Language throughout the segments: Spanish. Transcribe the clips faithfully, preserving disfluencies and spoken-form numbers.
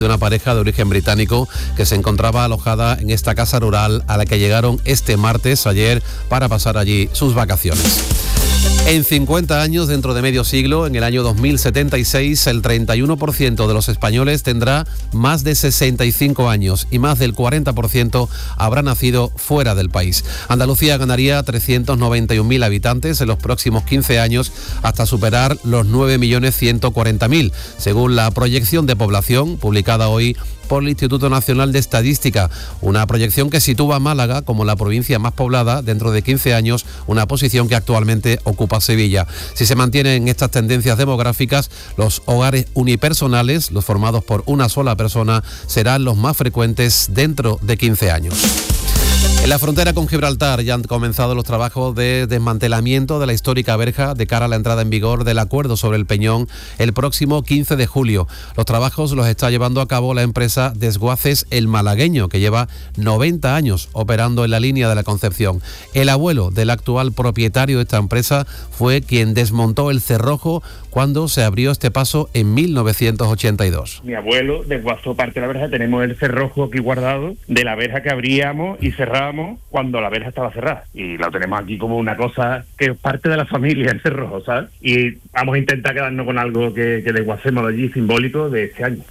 de una pareja de origen británico que se encontraba alojada en esta casa rural a la que llegaron este martes, ayer, para pasar allí sus vacaciones. En cincuenta años, dentro de medio siglo, en el año dos mil setenta y seis, el treinta y uno por ciento de los españoles tendrá más de sesenta y cinco años y más del cuarenta por ciento habrá nacido fuera del país. Andalucía ganaría trescientos noventa y un mil habitantes en los próximos quince años hasta superar los nueve millones ciento cuarenta mil, según la proyección de población publicada hoy por el Instituto Nacional de Estadística, una proyección que sitúa a Málaga como la provincia más poblada dentro de quince años, una posición que actualmente ocupa Sevilla. Si se mantienen estas tendencias demográficas, los hogares unipersonales, los formados por una sola persona, serán los más frecuentes dentro de quince años. En la frontera con Gibraltar ya han comenzado los trabajos de desmantelamiento de la histórica verja de cara a la entrada en vigor del acuerdo sobre el Peñón el próximo quince de julio. Los trabajos los está llevando a cabo la empresa Desguaces El Malagueño, que lleva noventa años operando en la línea de la Concepción. El abuelo del actual propietario de esta empresa fue quien desmontó el cerrojo cuando se abrió este paso en mil novecientos ochenta y dos. Mi abuelo desguazó parte de la verja, tenemos el cerrojo aquí guardado de la verja que abríamos y cerrábamos cuando la verja estaba cerrada, y lo tenemos aquí como una cosa que es parte de la familia, el cerrojo, ¿sabes? Y vamos a intentar quedarnos con algo que, que desguacemos de allí, simbólico de este año.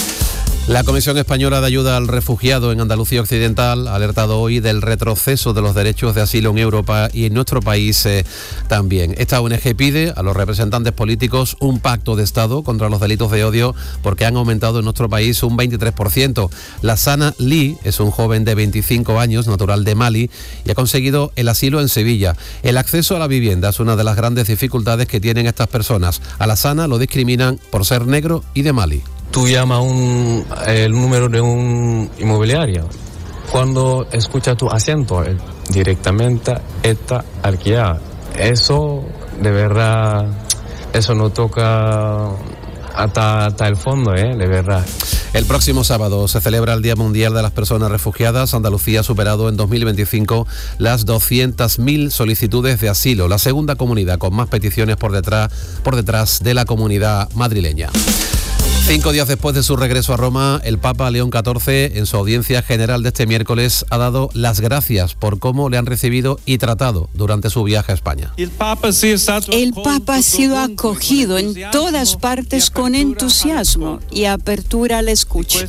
La Comisión Española de Ayuda al Refugiado en Andalucía Occidental ha alertado hoy del retroceso de los derechos de asilo en Europa y en nuestro país eh, también. Esta O N G pide a los representantes políticos un pacto de Estado contra los delitos de odio porque han aumentado en nuestro país un veintitrés por ciento. Lassana Lee es un joven de veinticinco años, natural de Mali, y ha conseguido el asilo en Sevilla. El acceso a la vivienda es una de las grandes dificultades que tienen estas personas. A Lassana lo discriminan por ser negro y de Mali. Tú llamas un, el número de un inmobiliario. Cuando escuchas tu acento, directamente está alquilada. Eso, de verdad, eso no toca hasta, hasta el fondo, ¿eh? De verdad. El próximo sábado se celebra el Día Mundial de las Personas Refugiadas. Andalucía ha superado en dos mil veinticinco las doscientas mil solicitudes de asilo, la segunda comunidad con más peticiones por detrás, por detrás de la comunidad madrileña. Cinco días después de su regreso a Roma, el Papa León catorce, en su audiencia general de este miércoles, ha dado las gracias por cómo le han recibido y tratado durante su viaje a España. El Papa ha sido acogido en todas partes con entusiasmo y apertura a la escucha.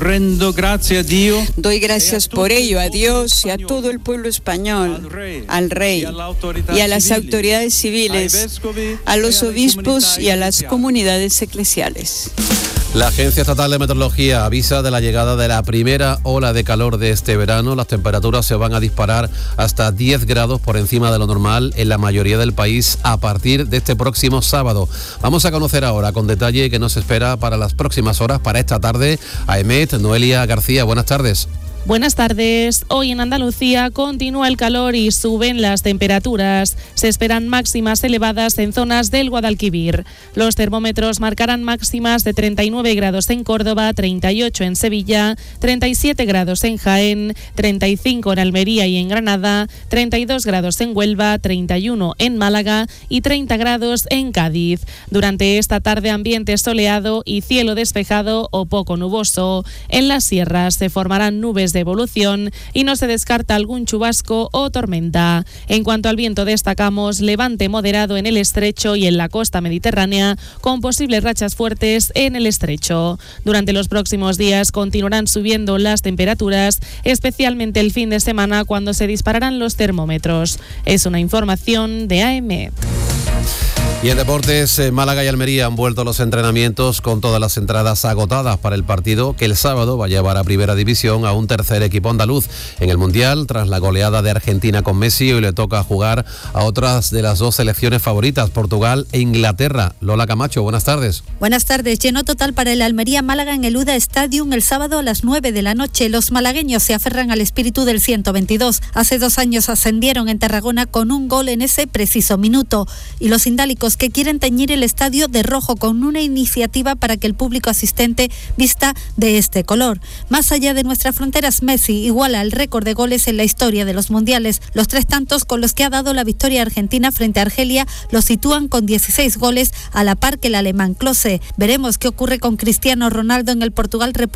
Doy gracias por ello a Dios y a todo el pueblo español, al rey y a las autoridades civiles, a los obispos y a las comunidades eclesiales. La Agencia Estatal de Meteorología avisa de la llegada de la primera ola de calor de este verano. Las temperaturas se van a disparar hasta diez grados por encima de lo normal en la mayoría del país a partir de este próximo sábado. Vamos a conocer ahora con detalle qué nos espera para las próximas horas, para esta tarde. A Emet, Noelia García, buenas tardes. Buenas tardes. Hoy en Andalucía continúa el calor y suben las temperaturas. Se esperan máximas elevadas en zonas del Guadalquivir. Los termómetros marcarán máximas de treinta y nueve grados en Córdoba, treinta y ocho en Sevilla, treinta y siete grados en Jaén, treinta y cinco en Almería y en Granada, treinta y dos grados en Huelva, treinta y uno en Málaga y treinta grados en Cádiz. Durante esta tarde ambiente soleado y cielo despejado o poco nuboso. En las sierras se formarán nubes de evolución y no se descarta algún chubasco o tormenta. En cuanto al viento, destacamos levante moderado en el estrecho y en la costa mediterránea, con posibles rachas fuertes en el estrecho. Durante los próximos días continuarán subiendo las temperaturas, especialmente el fin de semana, cuando se dispararán los termómetros. Es una información de A M E. Y en deportes, eh, Málaga y Almería han vuelto a los entrenamientos con todas las entradas agotadas para el partido que el sábado va a llevar a Primera División a un tercer equipo andaluz en el Mundial. Tras la goleada de Argentina con Messi, hoy le toca jugar a otras de las dos selecciones favoritas, Portugal e Inglaterra. Lola Camacho, buenas tardes. Buenas tardes. Lleno total para el Almería Málaga en el U D A Stadium el sábado a las nueve de la noche. Los malagueños se aferran al espíritu del ciento veintidós. Hace dos años ascendieron en Tarragona con un gol en ese preciso minuto. Y los indálicos que quieren teñir el estadio de rojo con una iniciativa para que el público asistente vista de este color. Más allá de nuestras fronteras, Messi iguala el récord de goles en la historia de los mundiales. Los tres tantos con los que ha dado la victoria argentina frente a Argelia lo sitúan con dieciséis goles, a la par que el alemán Klose. Veremos qué ocurre con Cristiano Ronaldo en el Portugal República